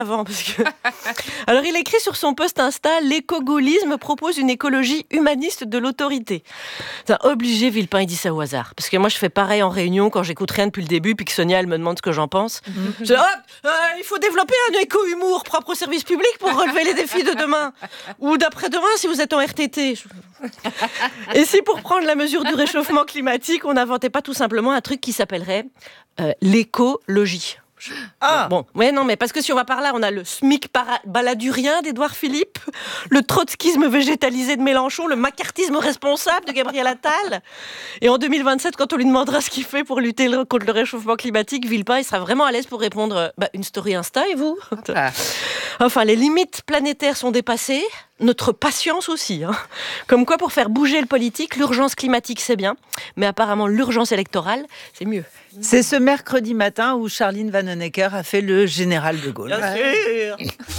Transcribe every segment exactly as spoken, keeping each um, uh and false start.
avant parce que... Alors il écrit sur son post Insta: l'éco-gaullisme propose une écologie humaniste de l'autorité. C'est obligé, Villepin, il dit ça au hasard. Parce que moi je fais pareil en réunion quand j'écoute rien depuis le début puis que Sonia elle me demande ce que j'en pense. Mm-hmm. Je dis, oh, euh, il faut développer un éco-humour propre au service public pour relever les défis de demain. Ou d'après-demain si vous êtes en R T T. Et si pour prendre la mesure du réchauffement climatique, on n'inventait pas tout simplement un truc qui s'appellerait euh, l'écologie. Ah bon, ouais, non, mais parce que si on va par là, on a le SMIC para- baladurien d'Édouard Philippe, le trotskisme végétalisé de Mélenchon, le macartisme responsable de Gabriel Attal. Et en deux mille vingt-sept, quand on lui demandera ce qu'il fait pour lutter contre le réchauffement climatique, Villepin, il sera vraiment à l'aise pour répondre bah, une story Insta, et vous ? Enfin, les limites planétaires sont dépassées, notre patience aussi. Hein. Comme quoi, pour faire bouger le politique, l'urgence climatique, c'est bien, mais apparemment, l'urgence électorale, c'est mieux. C'est ce mercredi matin où Charline Vanhoenacker a fait le général de Gaulle. Bien sûr.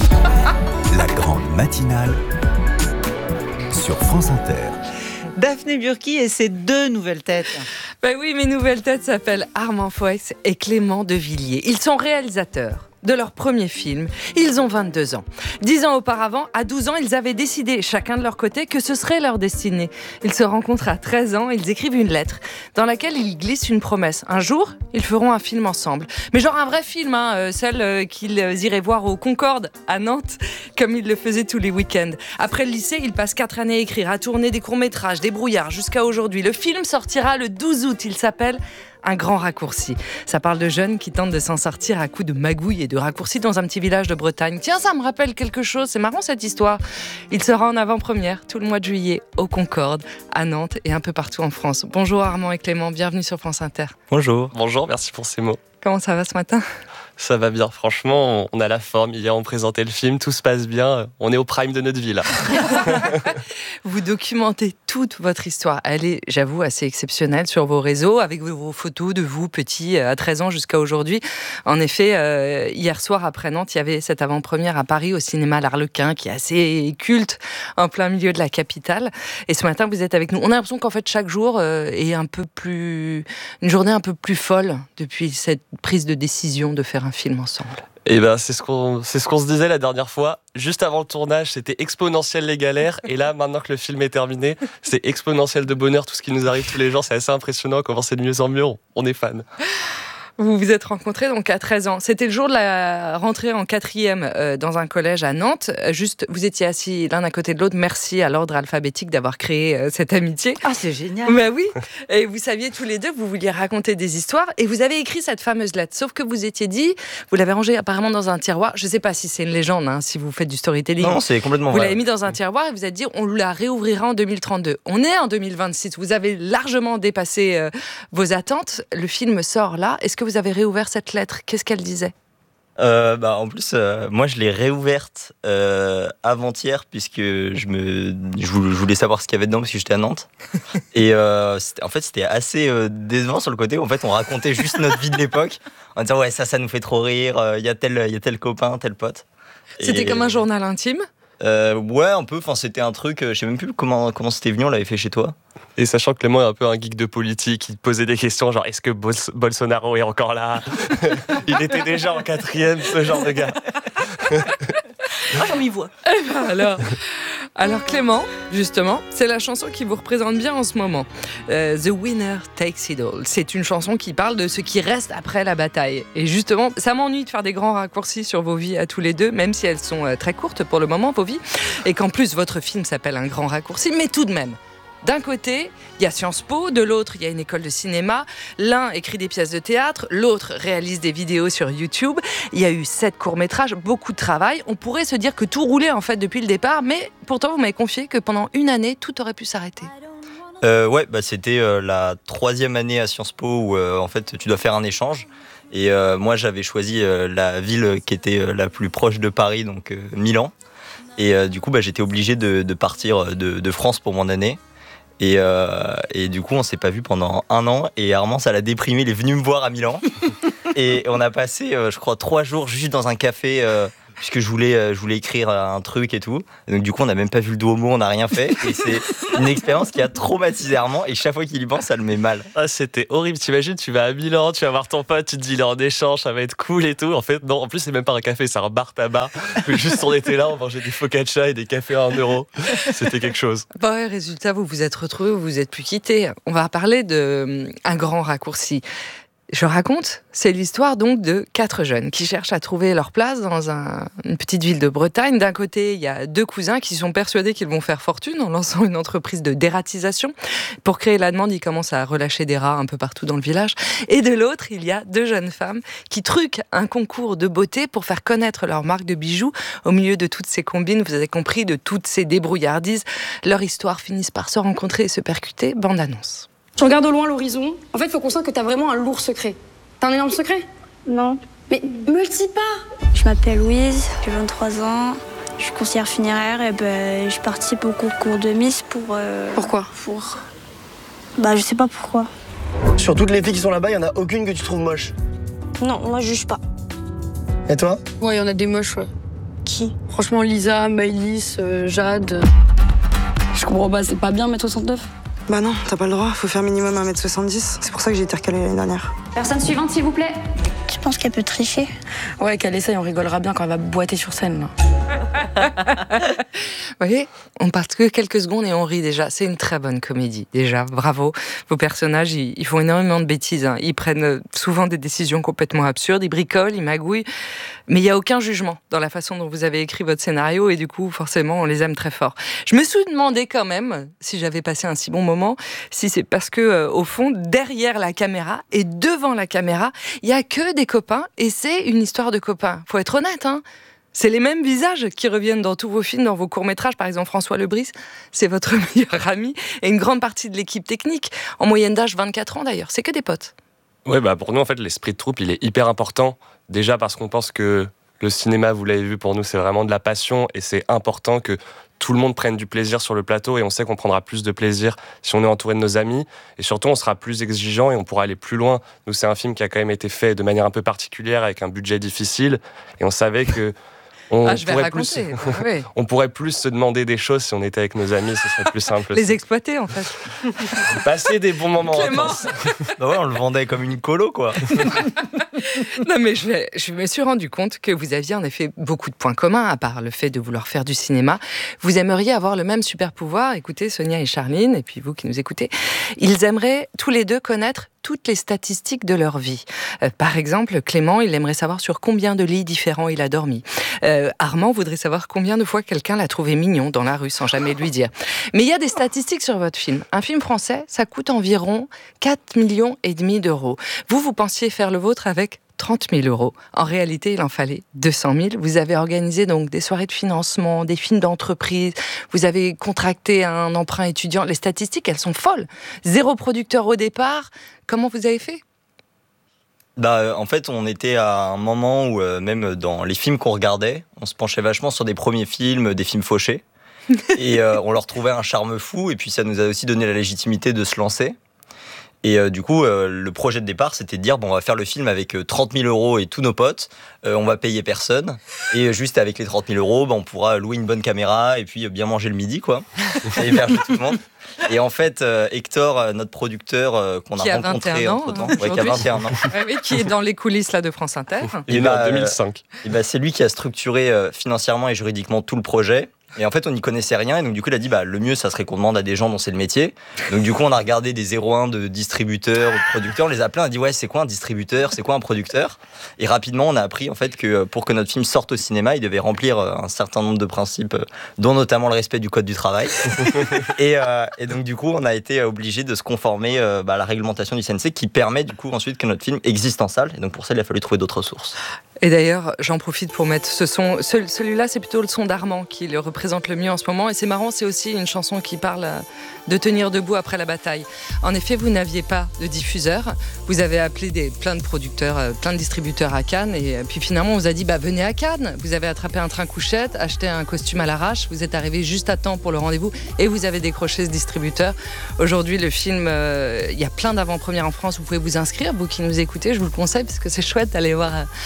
La grande matinale sur France Inter. Daphné Burki et ses deux nouvelles têtes. Ben oui, mes nouvelles têtes s'appellent Armand Fouex et Clément de Villiers. Ils sont réalisateurs de leur premier film. Ils ont vingt-deux ans. Dix ans auparavant, à douze ans, ils avaient décidé, chacun de leur côté, que ce serait leur destinée. Ils se rencontrent à treize ans, ils écrivent une lettre dans laquelle ils glissent une promesse. Un jour, ils feront un film ensemble. Mais genre un vrai film, hein, euh, celle euh, qu'ils iraient voir au Concorde, à Nantes, comme ils le faisaient tous les week-ends. Après le lycée, ils passent quatre années à écrire, à tourner des courts-métrages, des brouillards, jusqu'à aujourd'hui. Le film sortira le douze août. Il s'appelle Un grand raccourci. Ça parle de jeunes qui tentent de s'en sortir à coups de magouilles et de raccourcis dans un petit village de Bretagne. Tiens, ça me rappelle quelque chose, c'est marrant cette histoire. Il sera en avant-première tout le mois de juillet au Concorde, à Nantes et un peu partout en France. Bonjour Armand et Clément, bienvenue sur France Inter. Bonjour. Bonjour, merci pour ces mots. Comment ça va ce matin ? Ça va bien, franchement, on a la forme. Hier, on présentait le film, tout se passe bien. On est au prime de notre vie, là. Vous documentez toute votre histoire. Elle est, j'avoue, assez exceptionnelle sur vos réseaux, avec vos photos de vous, petits, à treize ans jusqu'à aujourd'hui. En effet, euh, hier soir, après Nantes, il y avait cette avant-première à Paris, au cinéma L'Arlequin, qui est assez culte, en plein milieu de la capitale. Et ce matin, vous êtes avec nous. On a l'impression qu'en fait, chaque jour euh, est un peu plus... une journée un peu plus folle depuis cette prise de décision de faire un film ensemble. Et ben c'est ce qu'on c'est ce qu'on se disait la dernière fois. Juste avant le tournage, c'était exponentiel les galères, et là, maintenant que le film est terminé, c'est exponentiel de bonheur. Tout ce qui nous arrive tous les jours, c'est assez impressionnant. Comment c'est de mieux en mieux, on est fan. Vous vous êtes rencontrés donc à treize ans. C'était le jour de la rentrée en quatrième euh, dans un collège à Nantes. Juste, vous étiez assis l'un à côté de l'autre. Merci à l'ordre alphabétique d'avoir créé euh, cette amitié. Ah, c'est génial. Bah oui. Et vous saviez tous les deux que vous vouliez raconter des histoires et vous avez écrit cette fameuse lettre. Sauf que vous étiez dit, vous l'avez rangée apparemment dans un tiroir. Je sais pas si c'est une légende, hein, si vous faites du storytelling. Non, c'est complètement vous vrai. Vous l'avez mis dans un tiroir et vous avez dit, on la réouvrira en deux mille trente-deux. On est en deux mille vingt-six. Vous avez largement dépassé euh, vos attentes. Le film sort là. Est-ce que vous avez réouvert cette lettre, qu'est-ce qu'elle disait ? euh, bah, En plus, euh, moi, je l'ai réouverte euh, avant-hier, puisque je, me, je voulais savoir ce qu'il y avait dedans, parce que j'étais à Nantes. Et euh, en fait, c'était assez euh, décevant sur le côté où en fait, on racontait juste notre vie de l'époque, en disant « Ouais, ça, ça nous fait trop rire, il euh, y, y a tel copain, tel pote. » C'était Et, comme un journal intime ? euh, Ouais, un peu. Enfin, c'était un truc, je sais même plus comment, comment c'était venu, on l'avait fait chez toi. Et sachant que Clément est un peu un geek de politique, il posait des questions genre est-ce que Bol- Bolsonaro est encore là ? Il était déjà en quatrième, ce genre de gars. Ah, j'en m'y vois. Eh ben alors, alors Clément, justement, c'est la chanson qui vous représente bien en ce moment. Euh, The Winner Takes It All. C'est une chanson qui parle de ce qui reste après la bataille. Et justement, ça m'ennuie de faire des grands raccourcis sur vos vies à tous les deux, même si elles sont euh, très courtes pour le moment, vos vies. Et qu'en plus, votre film s'appelle Un grand raccourci, mais tout de même. D'un côté, il y a Sciences Po, de l'autre, il y a une école de cinéma. L'un écrit des pièces de théâtre, l'autre réalise des vidéos sur YouTube. Il y a eu sept courts-métrages, beaucoup de travail. On pourrait se dire que tout roulait en fait depuis le départ, mais pourtant vous m'avez confié que pendant une année, tout aurait pu s'arrêter. Euh, ouais, bah, c'était euh, la troisième année à Sciences Po où euh, en fait, tu dois faire un échange. Et euh, moi, j'avais choisi euh, la ville qui était euh, la plus proche de Paris, donc euh, Milan. Et euh, du coup, bah, j'étais obligé de, de partir de, de France pour mon année. Et, euh, et du coup, on s'est pas vu pendant un an. Et Armand, ça l'a déprimé. Il est venu me voir à Milan. Et on a passé, euh, je crois, trois jours juste dans un café. Euh, puisque je voulais, euh, je voulais écrire un truc et tout. Et donc du coup, on n'a même pas vu le Duomo, on n'a rien fait. Et c'est une expérience qui a traumatisé Armand. Et chaque fois qu'il y pense, ça le met mal. Ah, c'était horrible. T'imagines, tu vas à Milan, tu vas voir ton pote, tu te dis il est en échange, ça va être cool et tout. En fait, non. En plus, c'est même pas un café, c'est un bar tabac. Juste on était là, on mangeait des focaccia et des cafés à un euro. C'était quelque chose. Bon, ouais, résultat, vous vous êtes retrouvés, vous vous êtes plus quittés. On va parler d'un grand raccourci. Je raconte, c'est l'histoire donc de quatre jeunes qui cherchent à trouver leur place dans un, une petite ville de Bretagne. D'un côté, il y a deux cousins qui sont persuadés qu'ils vont faire fortune en lançant une entreprise de dératisation. Pour créer la demande, ils commencent à relâcher des rats un peu partout dans le village. Et de l'autre, il y a deux jeunes femmes qui truquent un concours de beauté pour faire connaître leur marque de bijoux. Au milieu de toutes ces combines, vous avez compris, de toutes ces débrouillardises, leur histoire finissent par se rencontrer et se percuter. Bande annonce. Tu regardes au loin l'horizon. En fait, il faut qu'on sente que t'as vraiment un lourd secret. T'as un énorme secret? Non. Mais me le dis pas. Je m'appelle Louise, j'ai vingt-trois ans. Je suis conseillère funéraire et ben, je participe au concours de Miss pour... Euh, pourquoi? Pour... Bah, je sais pas pourquoi. Sur toutes les filles qui sont là-bas, il y en a aucune que tu trouves moche. Non, moi, je juge pas. Et toi? Ouais, il y en a des moches, ouais. Qui? Franchement, Lisa, Maëlys, euh, Jade... Je comprends pas, c'est pas bien, mettre soixante-neuf? Bah non, t'as pas le droit, faut faire minimum un mètre soixante-dix. C'est pour ça que j'ai été recalée l'année dernière. Personne suivante, s'il vous plaît. Tu penses qu'elle peut tricher? Ouais, qu'elle essaye, on rigolera bien quand elle va boiter sur scène, là. Vous voyez, on part que quelques secondes et on rit déjà. C'est une très bonne comédie, déjà. Bravo. Vos personnages, ils, ils font énormément de bêtises. Hein. Ils prennent souvent des décisions complètement absurdes. Ils bricolent, ils magouillent. Mais il n'y a aucun jugement dans la façon dont vous avez écrit votre scénario. Et du coup, forcément, on les aime très fort. Je me suis demandé quand même, si j'avais passé un si bon moment, si c'est parce que, euh, au fond, derrière la caméra et devant la caméra, il n'y a que des copains. Et c'est une histoire de copains. Faut être honnête, hein. C'est les mêmes visages qui reviennent dans tous vos films, dans vos courts-métrages. Par exemple, François Lebris, c'est votre meilleur ami et une grande partie de l'équipe technique, en moyenne d'âge vingt-quatre ans d'ailleurs. C'est que des potes. Ouais, bah pour nous, en fait, l'esprit de troupe, il est hyper important. Déjà parce qu'on pense que le cinéma, vous l'avez vu, pour nous, c'est vraiment de la passion et c'est important que tout le monde prenne du plaisir sur le plateau et on sait qu'on prendra plus de plaisir si on est entouré de nos amis et surtout on sera plus exigeant et on pourra aller plus loin. Nous, c'est un film qui a quand même été fait de manière un peu particulière avec un budget difficile et on savait que On, ah, je vais pourrait raconter. plus, oui. on pourrait plus se demander des choses si on était avec nos amis, ce serait plus simple. Les exploiter, en fait. Passer des bons moments. Clément. Bah ouais, on le vendait comme une colo, quoi. Non, mais je, vais, je me suis rendu compte que vous aviez en effet beaucoup de points communs, à part le fait de vouloir faire du cinéma. Vous aimeriez avoir le même super pouvoir. Écoutez, Sonia et Charline, et puis vous qui nous écoutez, ils aimeraient tous les deux connaître toutes les statistiques de leur vie. Euh, par exemple, Clément, il aimerait savoir sur combien de lits différents il a dormi. Euh, Armand voudrait savoir combien de fois quelqu'un l'a trouvé mignon dans la rue sans jamais lui dire. Mais il y a des statistiques sur votre film. Un film français, ça coûte environ quatre millions et demi d'euros. Vous, vous pensiez faire le vôtre avec trente mille euros. En réalité, il en fallait deux cent mille. Vous avez organisé donc des soirées de financement, des films d'entreprise. Vous avez contracté un emprunt étudiant. Les statistiques, elles sont folles. Zéro producteur au départ. Comment vous avez fait ? Bah, en fait, on était à un moment où, euh, même dans les films qu'on regardait, on se penchait vachement sur des premiers films, des films fauchés. et euh, on leur trouvait un charme fou. Et puis, ça nous a aussi donné la légitimité de se lancer. Et euh, du coup, euh, le projet de départ, c'était de dire, bon, on va faire le film avec euh, trente mille euros et tous nos potes, euh, on va payer personne, et euh, juste avec les trente mille euros, bah, on pourra louer une bonne caméra et puis euh, bien manger le midi, quoi, et héberger tout le monde. Et en fait, euh, Hector, euh, notre producteur, euh, qu'on qui a, a rencontré entre-temps, hein, ouais, qui a vingt et un ans. Ouais, oui, qui est dans les coulisses là, de France Inter. Il est né en deux mille cinq. Et bah, c'est lui qui a structuré euh, financièrement et juridiquement tout le projet. Et en fait, on n'y connaissait rien. Et donc, du coup, il a dit, bah, le mieux, ça serait qu'on demande à des gens dont c'est le métier. Donc, du coup, on a regardé des zéro un de distributeurs ou de producteurs. On les a appelés, on a dit, ouais, c'est quoi un distributeur? C'est quoi un producteur? Et rapidement, on a appris, en fait, que pour que notre film sorte au cinéma, il devait remplir un certain nombre de principes, dont notamment le respect du code du travail. et, euh, et donc, du coup, on a été obligé de se conformer euh, bah, à la réglementation du C N C qui permet, du coup, ensuite que notre film existe en salle. Et donc, pour ça, il a fallu trouver d'autres sources. Et d'ailleurs, j'en profite pour mettre ce son. Celui-là, c'est plutôt le son d'Armand qui le représente le mieux en ce moment. Et c'est marrant, c'est aussi une chanson qui parle de tenir debout après la bataille. En effet, vous n'aviez pas de diffuseur. Vous avez appelé des, plein de producteurs, plein de distributeurs à Cannes. Et puis finalement, on vous a dit, bah, venez à Cannes. Vous avez attrapé un train couchette, acheté un costume à l'arrache. Vous êtes arrivé juste à temps pour le rendez-vous. Et vous avez décroché ce distributeur. Aujourd'hui, le film, euh, il y a plein d'avant-premières en France. Vous pouvez vous inscrire. Vous qui nous écoutez, je vous le conseille parce que c'est chouette d'aller voir un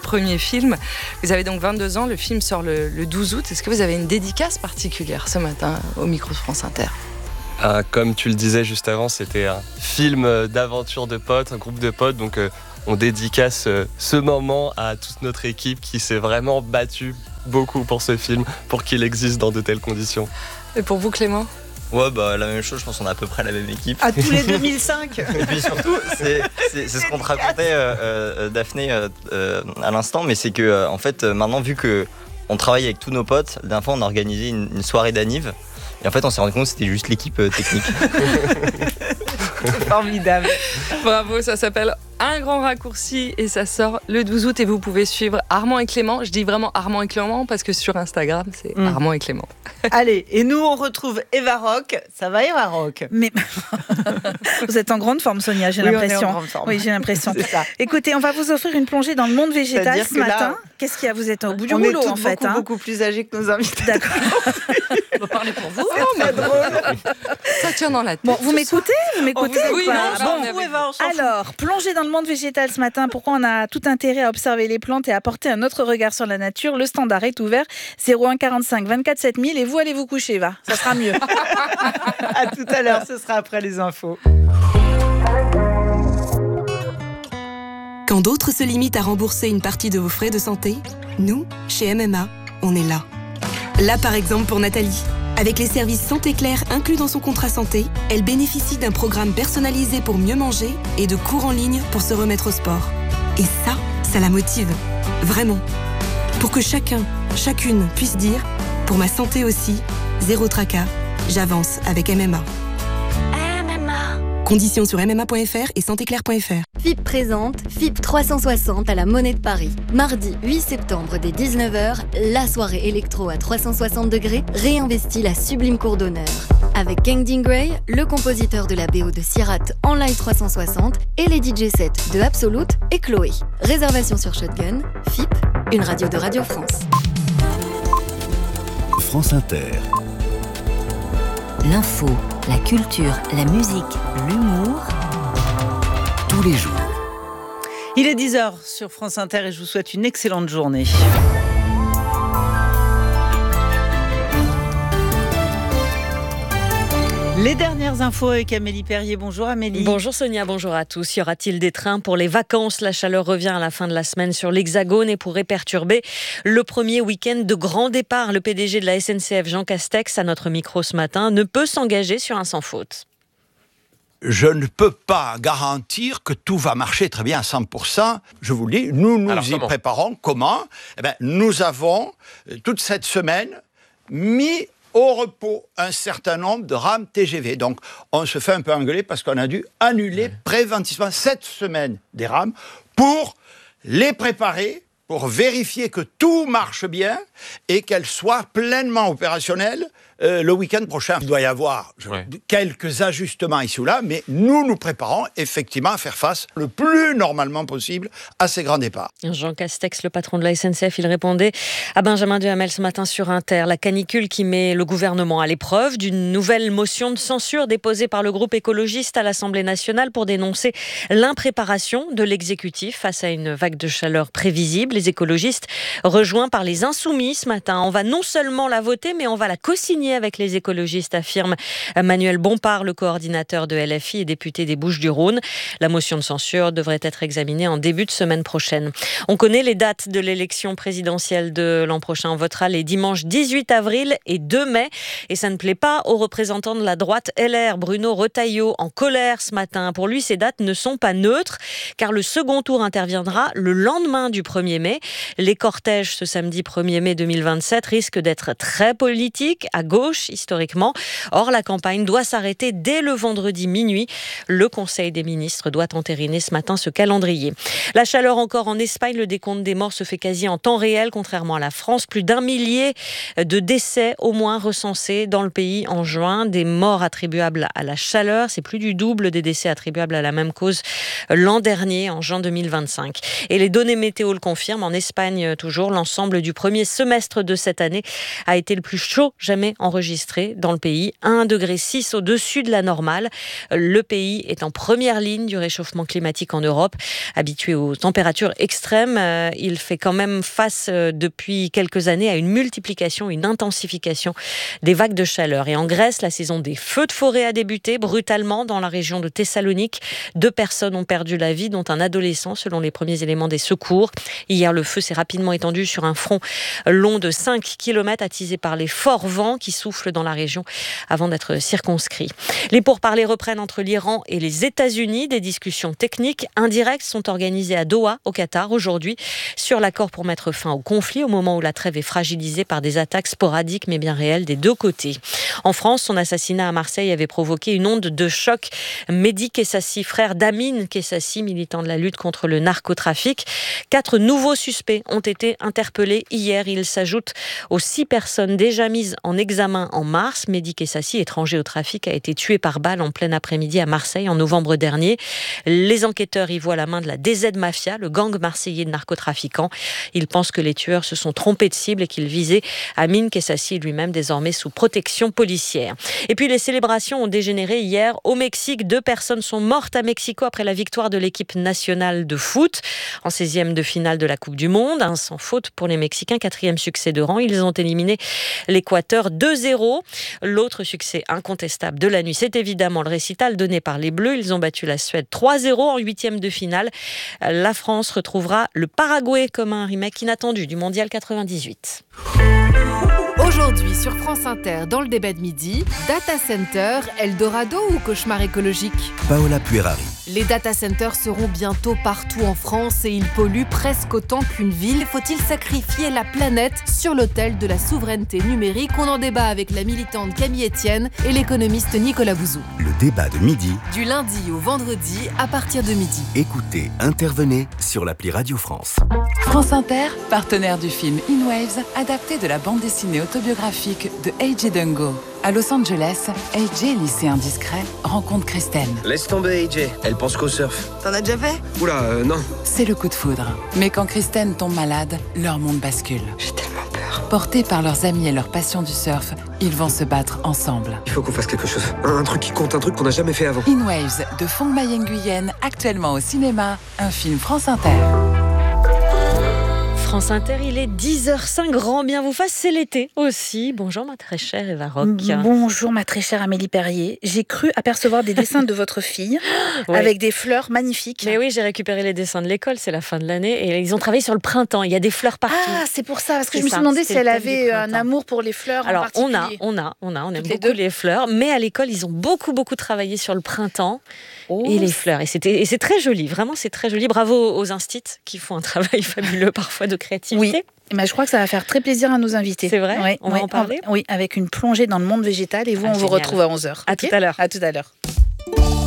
premier film. Vous avez donc vingt-deux ans, le film sort le, le douze août. Est-ce que vous avez une dédicace particulière ce matin au micro de France Inter ? Ah, comme tu le disais juste avant, c'était un film d'aventure de potes, un groupe de potes, donc euh, on dédicace euh, ce moment à toute notre équipe qui s'est vraiment battue beaucoup pour ce film, pour qu'il existe dans de telles conditions. Et pour vous, Clément ? Ouais, bah la même chose, je pense qu'on a à peu près la même équipe. À tous les deux mille cinq. Et puis surtout, c'est, c'est, c'est ce qu'on te racontait, euh, euh, Daphné, euh, euh, à l'instant, mais c'est que, euh, en fait, euh, maintenant, vu qu'on travaille avec tous nos potes, la dernière fois, on a organisé une, une soirée d'anniv, et en fait, on s'est rendu compte que c'était juste l'équipe euh, technique. Formidable. Bravo, ça s'appelle Un grand raccourci et ça sort le douze août et vous pouvez suivre Armand et Clément. Je dis vraiment Armand et Clément parce que sur Instagram, c'est mmh. Armand et Clément. Allez, et nous on retrouve Eva Rock. Ça va Eva Rock ? Mais vous êtes en grande forme, Sonia, j'ai oui, l'impression. On est en grande forme. Oui, j'ai l'imprestion. C'est ça. Écoutez, on va vous offrir une plongée dans le monde végétal C'est-à-dire ce que matin. Là, Qu'est-ce qu'il y a ? Vous êtes au bout du on rouleau est en fait. beaucoup, hein. beaucoup plus âgés que nos invités. D'accord. On va parler pour vous. C'est très drôle. Ça tient dans la tête. Bon, vous m'écoutez ? Vous m'écoutez oh, vous, ou oui, pas ? non, bon, vous, Eva, alors, plongée dans le monde végétal ce matin. Pourquoi on a tout intérêt à observer les plantes et à porter un autre regard sur la nature ? Le standard est ouvert. zéro un quarante-cinq vingt-quatre sept mille et vous allez vous coucher, Eva. Ça sera mieux. À tout à l'heure, ce sera après les infos. Quand d'autres se limitent à rembourser une partie de vos frais de santé, nous, chez M M A, on est là. Là, par exemple, pour Nathalie. Avec les services Santé Claire inclus dans son contrat santé, elle bénéficie d'un programme personnalisé pour mieux manger et de cours en ligne pour se remettre au sport. Et ça, ça la motive. Vraiment. Pour que chacun, chacune puisse dire « Pour ma santé aussi, zéro tracas, j'avance avec M M A ». M M A. Conditions sur m m a point f r et santé claire point f r. F I P présente F I P trois cent soixante à la Monnaie de Paris. Mardi huit septembre dès dix-neuf heures, la soirée électro à trois cent soixante degrés réinvestit la sublime cour d'honneur. Avec Kangding Gray, le compositeur de la B O de Sierrat en live trois cent soixante et les D J sets de Absolute et Chloé. Réservation sur Shotgun, F I P, une radio de Radio France. France Inter. L'info, la culture, la musique, l'humour. Tous les jours. Il est dix heures sur France Inter et je vous souhaite une excellente journée. Les dernières infos avec Amélie Perrier. Bonjour Amélie. Bonjour Sonia, bonjour à tous. Y aura-t-il des trains pour les vacances ? La chaleur revient à la fin de la semaine sur l'Hexagone et pourrait perturber le premier week-end de grand départ. Le P D G de la S N C F, Jean Castex, à notre micro ce matin, ne peut s'engager sur un sans faute. Je ne peux pas garantir que tout va marcher très bien à cent pour cent. Je vous le dis, nous nous Alors, y comment préparons. Comment ? Eh bien, nous avons, toute cette semaine, mis au repos un certain nombre de rames T G V. Donc, on se fait un peu engueuler parce qu'on a dû annuler ouais. préventivement cette semaine des rames pour les préparer, pour vérifier que tout marche bien et qu'elles soient pleinement opérationnelles euh, le week-end prochain. Il doit y avoir je, ouais. quelques ajustements ici ou là, mais nous nous préparons effectivement à faire face le plus normalement possible à ces grands départs. Jean Castex, le patron de la S N C F, il répondait à Benjamin Duhamel ce matin sur Inter. La canicule qui met le gouvernement à l'épreuve d'une nouvelle motion de censure déposée par le groupe écologiste à l'Assemblée nationale pour dénoncer l'impréparation de l'exécutif face à une vague de chaleur prévisible. Les écologistes rejoints par les Insoumis ce matin. On va non seulement la voter, mais on va la co-signer avec les écologistes, affirme Manuel Bompard, le coordinateur de L F I et député des Bouches-du-Rhône. La motion de censure devrait être examinée en début de semaine prochaine. On connaît les dates de l'élection présidentielle de l'an prochain. On votera les dimanches dix-huit avril et deux mai. Et ça ne plaît pas aux représentants de la droite L R. Bruno Retailleau, en colère ce matin. Pour lui, ces dates ne sont pas neutres, car le second tour interviendra le lendemain du premier mai. Les cortèges ce samedi premier mai deux mille vingt-sept risquent d'être très politiques, à gauche historiquement. Or, la campagne doit s'arrêter dès le vendredi minuit. Le Conseil des ministres doit entériner ce matin ce calendrier. La chaleur encore en Espagne, le décompte des morts se fait quasi en temps réel, contrairement à la France. Plus d'un millier de décès au moins recensés dans le pays en juin. Des morts attribuables à la chaleur, c'est plus du double des décès attribuables à la même cause l'an dernier, en juin deux mille vingt-cinq. Et les données météo le confirment. En Espagne, toujours, l'ensemble du premier semestre de cette année a été le plus chaud jamais en enregistrés dans le pays, un degré six au-dessus de la normale. Le pays est en première ligne du réchauffement climatique en Europe. Habitué aux températures extrêmes, euh, il fait quand même face euh, depuis quelques années à une multiplication, une intensification des vagues de chaleur. Et en Grèce, la saison des feux de forêt a débuté brutalement dans la région de Thessalonique. Deux personnes ont perdu la vie, dont un adolescent, selon les premiers éléments des secours. Hier, le feu s'est rapidement étendu sur un front long de cinq kilomètres, attisé par les forts vents qui soufflent dans la région avant d'être circonscrits. Les pourparlers reprennent entre l'Iran et les États-Unis. Des discussions techniques indirectes sont organisées à Doha, au Qatar, aujourd'hui, sur l'accord pour mettre fin au conflit, au moment où la trêve est fragilisée par des attaques sporadiques mais bien réelles des deux côtés. En France, son assassinat à Marseille avait provoqué une onde de choc. Mehdi Kessassi, frère d'Amine Kessassi, militant de la lutte contre le narcotrafic. Quatre nouveaux suspects ont été interpellés hier. Ils s'ajoutent aux six personnes déjà mises en examen en mars. Mehdi Kessassi, étranger au trafic, a été tué par balle en plein après-midi à Marseille en novembre dernier. Les enquêteurs y voient la main de la D Z Mafia, le gang marseillais de narcotrafiquants. Ils pensent que les tueurs se sont trompés de cible et qu'ils visaient Amine Kessassi, lui-même désormais sous protection policière. Et puis les célébrations ont dégénéré hier au Mexique. Deux personnes sont mortes à Mexico après la victoire de l'équipe nationale de foot en seizième de finale de la Coupe du Monde. Un sans faute pour les Mexicains, quatrième succès de rang. Ils ont éliminé l'Équateur deux zéro. L'autre succès incontestable de la nuit, c'est évidemment le récital donné par les Bleus. Ils ont battu la Suède trois zéro en huitième de finale. La France retrouvera le Paraguay comme un remake inattendu du Mondial quatre-vingt-dix-huit. Aujourd'hui sur France Inter, dans le débat de midi, data center, Eldorado ou cauchemar écologique ? Paola Puerari. Les data centers seront bientôt partout en France et ils polluent presque autant qu'une ville. Faut-il sacrifier la planète sur l'autel de la souveraineté numérique ? On en débat avec la militante Camille Etienne et l'économiste Nicolas Bouzou. Le débat de midi. Du lundi au vendredi à partir de midi. Écoutez, intervenez sur l'appli Radio France. France Inter, partenaire du film In Waves, adapté de la bande dessinée autobiographique de A J Dungo. À Los Angeles, A J, lycéen discret, rencontre Kristen. Laisse tomber A J, elle pense qu'au surf. T'en as déjà fait ? Oula, euh, non. C'est le coup de foudre. Mais quand Kristen tombe malade, leur monde bascule. J'ai tellement peur. Portés par leurs amis et leur passion du surf, ils vont se battre ensemble. Il faut qu'on fasse quelque chose. Un, un truc qui compte, un truc qu'on n'a jamais fait avant. In Waves, de Fong Mayen-Nguyen, actuellement au cinéma, un film France Inter. France Inter, il est dix heures cinq, grand bien vous fasse, c'est l'été aussi. Bonjour ma très chère Eva Rock. Bonjour ma très chère Amélie Perrier. J'ai cru apercevoir des dessins de votre fille oui. avec des fleurs magnifiques. Mais oui, j'ai récupéré les dessins de l'école, c'est la fin de l'année et ils ont travaillé sur le printemps, il y a des fleurs partout. Ah, c'est pour ça, parce que c'est je me suis demandé si elle avait un amour pour les fleurs. Alors en particulier. on a, on a, on a, on aime Toutes beaucoup les, les fleurs, mais à l'école ils ont beaucoup beaucoup travaillé sur le printemps oh, et les fleurs et, c'était, et c'est très joli, vraiment c'est très joli. Bravo aux instits qui font un travail fabuleux parfois de créativité. Oui. Mais je crois que ça va faire très plaisir à nos invités. C'est vrai ouais, On ouais, va en parler Oui, avec une plongée dans le monde végétal. Et vous, ah, on génial. vous retrouve à onze heures. À okay tout à l'heure. À tout à l'heure.